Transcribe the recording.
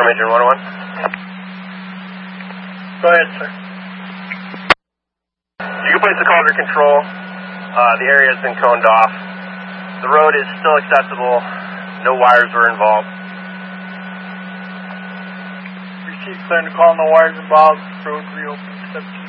Engine 101. Go ahead, sir. You can place the call under control. The area has been coned off. The road is still accessible. No wires were involved. Received clear to call, no wires involved. Road reopened 17.